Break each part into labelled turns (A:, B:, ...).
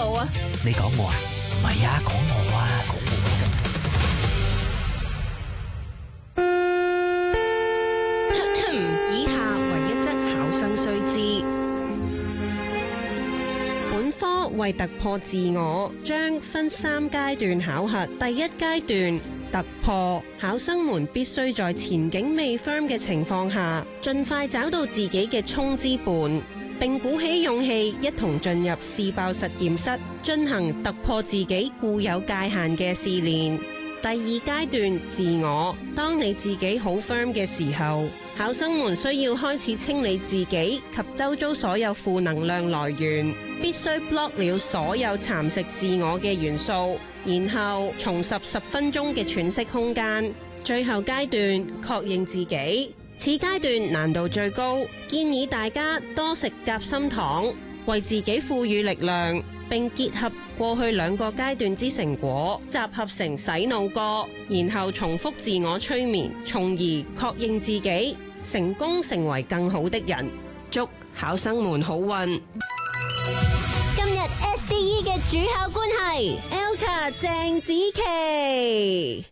A: 步啊！
B: 你講我啊？唔係啊，講我啊，講我
A: 以下為一則考生須知。本科為突破自我，將分3階段考核。第一階段突破，考生們必須在前景未 firm 嘅情況下，盡快找到自己嘅衝之伴，並鼓起勇氣一同進入試爆實驗室，進行突破自己固有界限嘅試煉。第二階段自我，當你自己好 firm 嘅時候，考生們需要開始清理自己及周遭所有負能量來源，必須 block 了所有蠶食自我嘅元素，然後重拾10分鐘嘅喘息空間。最後階段確認自己，此階段難度最高，建議大家多食夾心糖，為自己賦予力量，並結合過去2個階段之成果，集合成洗腦歌，然後重複自我催眠，從而確認自己，成功成為更好的人。祝考生們好運！
C: 今日 SDE 嘅主考官係
A: Elka 鄭子琪。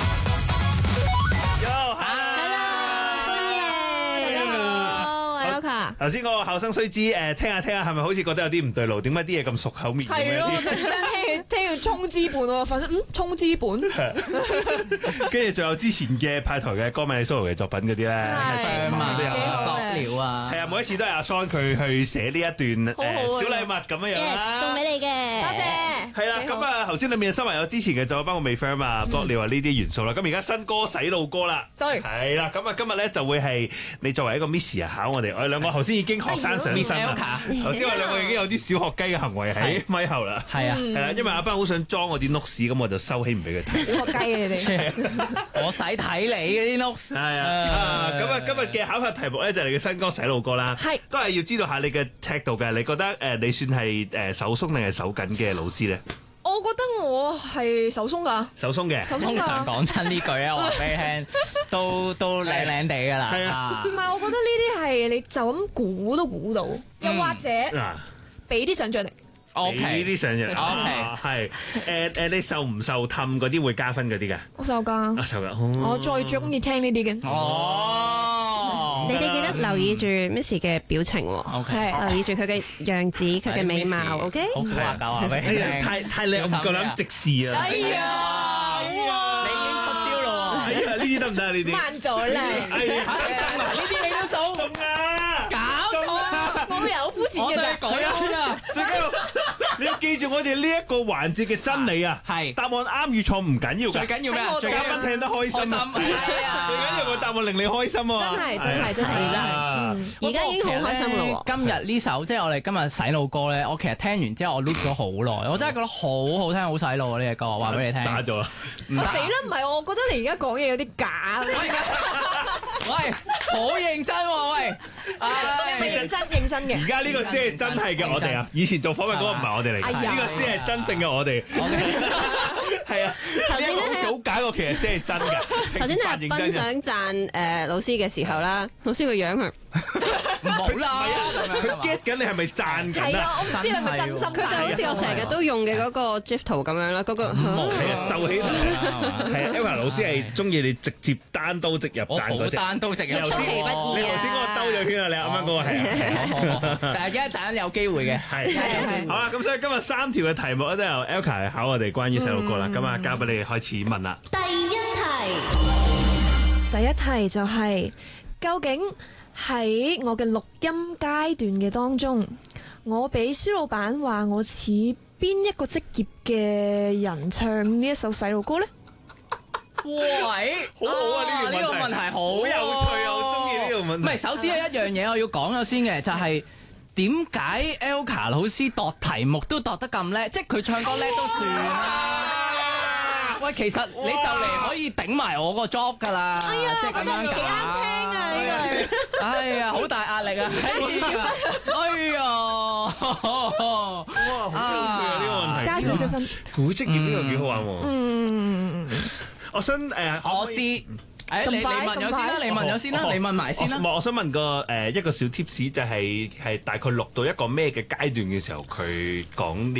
D: 頭先嗰個考生須知聽下係咪好似覺得有啲唔對路？點解啲嘢咁熟口面？
E: 係咯，突然間聽到衝之伴喎，發現衝之伴，
D: 跟住仲有之前嘅派台嘅歌迷 solo 嘅作品嗰啲咧，
B: 嘛，
E: 幾好
B: 爆料啊！
D: 係啊，每一次都係阿 Son 佢去寫呢一段小禮物咁樣樣啦，
C: 送俾你嘅，
E: 多謝。
D: 係啦，咁啊頭先裏面嘅新聞有之前嘅仲有包括未 firm 啊、block 料啊呢啲元素啦，咁而家新歌洗腦歌啦，
E: 對，
D: 係啦，咁啊今日咧就會係你作為一個 Miss 啊考我哋兩個頭先已經學生上身啦，頭先我兩個已經有啲小學雞嘅行為喺咪後啦，
B: 係啊，
D: 係啦，因為阿班好想裝我啲 notes，咁我就收起唔俾佢睇。
E: 小學雞啊你哋，
B: 我使睇你嘅啲 notes。
D: 係啊，咁啊今日嘅考核題目咧就係你嘅新歌洗腦歌啦，
E: 係
D: 都係要知道下你嘅尺度嘅，你覺得你算係手鬆定係手緊嘅老師咧？
E: 我覺得我係手鬆㗎，
D: 手鬆嘅，
B: 通常講親呢句啊，話俾你聽，都靚靚地㗎啦。
D: 係啊，
E: 唔係我覺得呢啲係你就咁估都估到，又或者俾啲想像力。
D: 呢啲上嘅
B: OK
D: 係你受唔受氹嗰啲會加分嗰啲㗎？
E: 我受㗎，
D: 受㗎，
E: 我最中意聽呢啲嘅。
B: 哦，
A: 你哋記得留意住 Miss 嘅表情喎，
B: OK
A: 留意住佢嘅樣子、佢嘅美貌，OK？
B: 好話教話俾你聽，
D: 太靚，唔夠膽直視啊！
E: 哎呀，
B: 你已經出招咯喎！
D: 哎呀，呢啲得唔得啊？呢啲
E: 慢咗啦，
D: 哎呀，
B: 呢啲你都懂
D: 啊！
B: 搞錯，
E: 我有膚淺嘅咋，
B: 我對講㗎。
D: 最緊要你要記住我哋呢一個環節嘅真理啊！
B: 係
D: 答案啱與錯唔緊要㗎，
B: 最緊要咩啊？
E: 喺我度
D: 嘉賓聽得開心啊！
E: 係啊，
D: 最緊要個答案令你開心啊！
E: 真係。
A: 而家已經好開心咯喎！
B: 今日呢首即係我哋今日洗腦歌咧，我其實聽完之後我 loop 咗好耐，我真係覺得好好聽、好洗腦啊！呢隻歌話俾你聽，
D: 渣咗啦！
E: 我死啦！唔係，我覺得你而家講嘢有啲假。
B: 喂，好認真喎！喂，
E: 認真嘅。
D: 而家呢個先係真係嘅我哋啊！以前做訪問嗰個唔係我哋嚟嘅，呢個先係真正嘅我哋。係啊，
A: 頭先咧
D: 好似好假個，其實先係真嘅。
A: 頭先阿斌想讚老師嘅時候啦，老師個樣係
B: 唔好啦，
D: 佢 get 緊你係咪讚緊啊？
E: 係啊，我唔知係咪真心。
A: 佢就好似我成日都用嘅嗰個 GIF 圖咁樣啦，嗰個
D: 係啊，就起頭係啊 Elka 老師係中意你直接單刀直入
B: 我好
D: 讚嗰隻。
B: 單刀直入，
D: 頭先
A: 出其不意
D: 你頭先嗰個兜咗圈啊！你啱啱嗰個係啊。
B: 但係一陣有機會嘅，
D: 係好啦，咁所以今日3條嘅題目咧都由 Elka 考我哋關於細路哥啦，咁啊交俾你開始問啦。
E: 第一題就係究竟喺我嘅錄音階段嘅當中，我俾舒老闆話我似邊一個職業嘅人唱呢一首洗腦歌呢？
B: 喂，
D: 好好啊！
B: 呢個問題好
D: 有趣啊！我中意呢個問題。
B: 唔係，首先有一樣嘢我要講咗先嘅，就係點解 Elka 老師度題目都度得咁叻？即係佢唱歌叻都算啦。喂，其實你就嚟可以頂埋我個 job 㗎啦，即係咁樣
E: 幾啱聽啊！呢句，
B: 哎呀，好大壓力啊！哎呀，
D: 哇，好有趣啊！呢個問題
E: 加少少分。
D: 估職業呢個幾好玩喎。我想
B: 我知。你問咗先啦，你問咗先啦，你問埋先啦。
D: 我想問個一個小 tips，就係大概錄到一個咩嘅階段嘅時候，佢講呢？